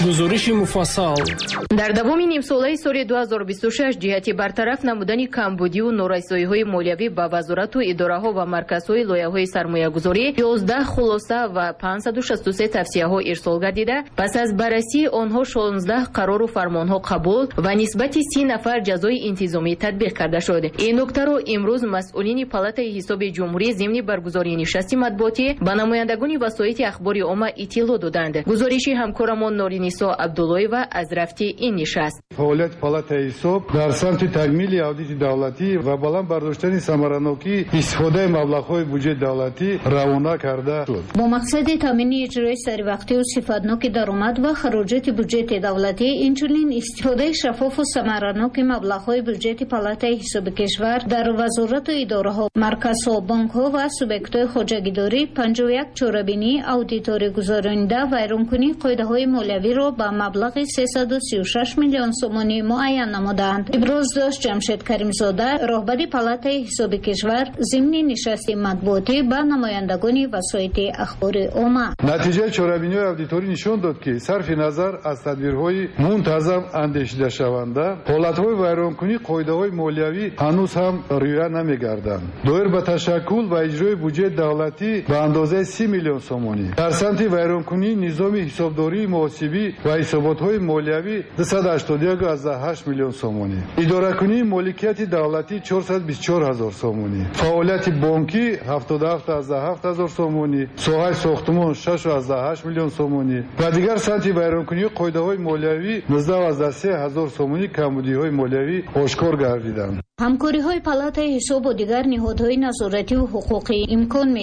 гузориши муфассал. дар давоми нимсолаи соли 2026 ҷиҳати бартараф намудани камбудию норасоиҳои молиявӣ ба вазорату идораҳо ва марказҳои лоиҳаҳои сармоягузорӣ 11 хулоса ва 563 тавсияҳо ирсол гардида, пас аз баррасии онҳо 16 қарору фармонҳо қабул ва нисбати 30 нафар ҷазои интизомӣ татбиқ карда шуд. ин нуктаро имрӯз масъулини палатаи ҳисоби ҷумҳурӣ зимни баргузории нишасти матбуотӣ ба намояндагони васоити ахбори омма иттилоъ доданд. гузориши ҳамкорамон Норинисо Абдуллоева аз рафти ин нишаст. фаъолияти палатаи ҳисоб дар самти такмили аудити давлатӣ ва баланд бардоштани самаранокии истифодаи маблағҳои буҷаи давлатӣ равона карда шуд. бо мақсади таъмини иҷрои саривақтию сифатноки даромад ва хароҷоти бюҷети давлатӣ, инчунин истифодаи шаффофу самараноки маблағҳои бюҷети палатаи ҳисоби кишвар дар вазорату идораҳо, марказҳо, банкҳо ва субъектҳои хоҷагидорӣ 51 чорабинии аудиторӣ гузаронида вайронкунии қоидаҳои молиявиро ба маблағи 336 миллион сомонӣ муайян намуданд. иброз дошт Ҷамшед Каримзода, роҳбари палатаи ҳисоби кишвар, зимни нишасти матбуотӣ ба намояндагони васоити ахбори омма. натиҷаи чорабиниҳои аудиторӣ нишон дод, ки сарфи назар аз тадбирҳои мунтазам андешидашаванда, ҳолатҳои вайронкунии қоидаҳои молиявӣ ҳанӯз ҳам риоя намегарданд. доир ба ташаккул ва иҷрои буҷети давлатӣ ба андозаи 30 миллион сомонӣ. дар самти вайронкунии низоми ҳисобдории муҳосибӣ ва ҳисоботҳои молиявӣ 281,8 миллион сомонӣ. идоракунии моликияти давлатӣ 424 000 сомонӣ. фаъолияти бонкӣ 77,7 000 сомонӣ. соҳаи сохтмон 6,8 миллион сомонӣ. ва дигар самти вайронкунии қоидаҳои молиявӣ 19,3 000 сомонӣ камбудиҳои молиявӣ ошкор гардиданд. ҳамкориҳои палатаи ҳисоб бо дигар ниҳодҳои назоративу ҳуқуқӣ имкон